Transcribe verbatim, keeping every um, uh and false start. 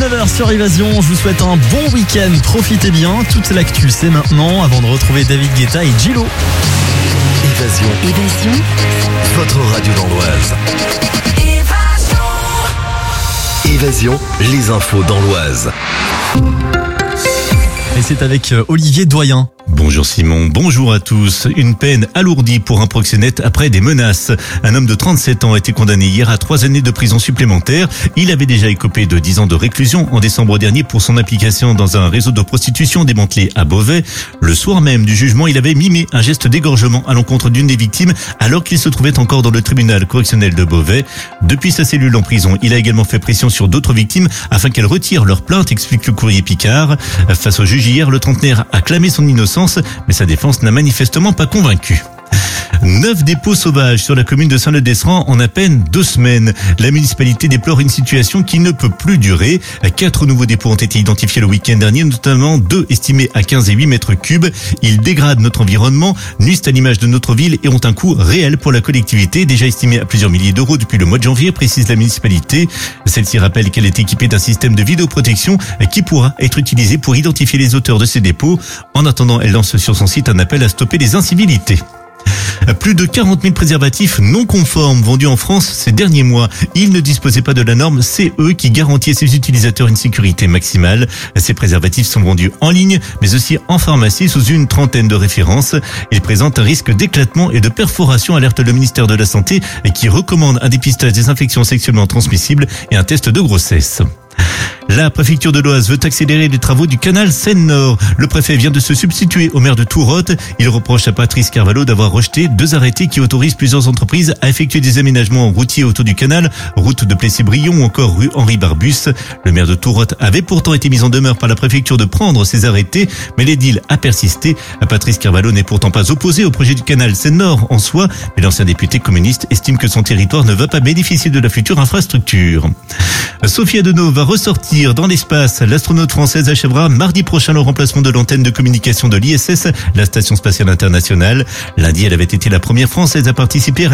dix-neuf heures sur Évasion, je vous souhaite un bon week-end, profitez bien, toute l'actu c'est maintenant avant de retrouver David Guetta et Gillo. Évasion. Évasion. Votre radio dans l'Oise. Évasion, les infos dans l'Oise. Et c'est avec Olivier Doyen. Bonjour Simon, bonjour à tous. Une peine alourdie pour un proxénète après des menaces. Un homme de trente-sept ans a été condamné hier à trois années de prison supplémentaire. Il avait déjà écopé de dix ans de réclusion en décembre dernier pour son implication dans un réseau de prostitution démantelé à Beauvais. Le soir même du jugement, il avait mimé un geste d'égorgement à l'encontre d'une des victimes alors qu'il se trouvait encore dans le tribunal correctionnel de Beauvais. Depuis sa cellule en prison, il a également fait pression sur d'autres victimes afin qu'elles retirent leur plainte, explique le courrier Picard. Face au juge hier, le trentenaire a clamé son innocence, mais sa défense n'a manifestement pas convaincu. Neuf dépôts sauvages sur la commune de Saint-Leu-d'Esserand en à peine deux semaines. La municipalité déplore une situation qui ne peut plus durer. Quatre nouveaux dépôts ont été identifiés le week-end dernier, notamment deux estimés à quinze et huit mètres cubes. Ils dégradent notre environnement, nuisent à l'image de notre ville et ont un coût réel pour la collectivité, déjà estimé à plusieurs milliers d'euros depuis le mois de janvier, précise la municipalité. Celle-ci rappelle qu'elle est équipée d'un système de vidéoprotection qui pourra être utilisé pour identifier les auteurs de ces dépôts. En attendant, elle lance sur son site un appel à stopper les incivilités. Plus de quarante mille préservatifs non conformes vendus en France ces derniers mois. Ils ne disposaient pas de la norme C E qui garantit à ses utilisateurs une sécurité maximale. Ces préservatifs sont vendus en ligne, mais aussi en pharmacie sous une trentaine de références. Ils présentent un risque d'éclatement et de perforation, alerte le ministère de la Santé, qui recommande un dépistage des infections sexuellement transmissibles et un test de grossesse. La préfecture de l'Oise veut accélérer les travaux du canal Seine-Nord. Le préfet vient de se substituer au maire de Tourotte. Il reproche à Patrice Carvalho d'avoir rejeté deux arrêtés qui autorisent plusieurs entreprises à effectuer des aménagements routiers autour du canal, route de Plessis-Brion ou encore rue Henri Barbus. Le maire de Tourotte avait pourtant été mis en demeure par la préfecture de prendre ces arrêtés, mais l'édile a persisté. Patrice Carvalho n'est pourtant pas opposé au projet du canal Seine-Nord en soi, mais l'ancien député communiste estime que son territoire ne va pas bénéficier de la future infrastructure. Sophie Adenau va ressortir dans l'espace. L'astronaute française achèvera mardi prochain le remplacement de l'antenne de communication de l'I S S, la Station Spatiale Internationale. Lundi, elle avait été la première française à participer à